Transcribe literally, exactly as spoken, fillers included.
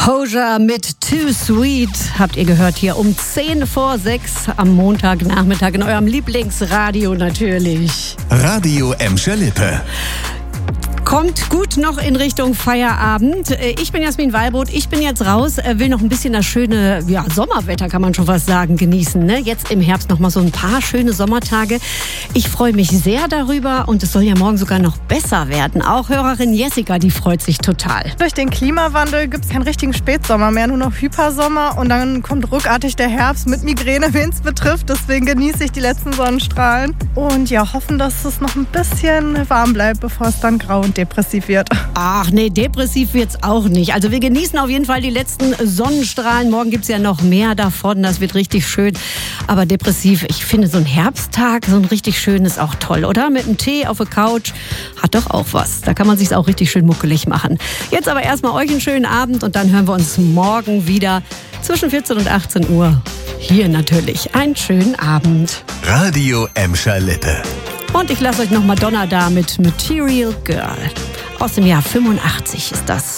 Hozier mit Too Sweet habt ihr gehört hier um zehn vor sechs am Montagnachmittag in eurem Lieblingsradio natürlich. Radio Emscher Lippe. Kommt gut noch in Richtung Feierabend. Ich bin Jasmin Weilbrot, ich bin jetzt raus, will noch ein bisschen das schöne ja, Sommerwetter, kann man schon fast sagen, genießen. Ne? Jetzt im Herbst noch mal so ein paar schöne Sommertage. Ich freue mich sehr darüber und es soll ja morgen sogar noch besser werden. Auch Hörerin Jessica, die freut sich total. Durch den Klimawandel gibt es keinen richtigen Spätsommer mehr, nur noch Hypersommer und dann kommt ruckartig der Herbst mit Migräne, wen es betrifft. Deswegen genieße ich die letzten Sonnenstrahlen und ja, hoffen, dass es noch ein bisschen warm bleibt, bevor es dann grau und depressiv wird. Ach nee, depressiv wird's auch nicht. Also wir genießen auf jeden Fall die letzten Sonnenstrahlen. Morgen gibt's ja noch mehr davon. Das wird richtig schön. Aber depressiv, ich finde so ein Herbsttag, so ein richtig schön ist auch toll, oder? Mit einem Tee auf der Couch hat doch auch was. Da kann man sich's auch richtig schön muckelig machen. Jetzt aber erstmal euch einen schönen Abend und dann hören wir uns morgen wieder zwischen vierzehn und achtzehn Uhr. Hier natürlich einen schönen Abend. Radio Emscher Lippe. Und ich lasse euch noch Madonna da mit Material Girl. Aus dem Jahr fünfundachtzig ist das.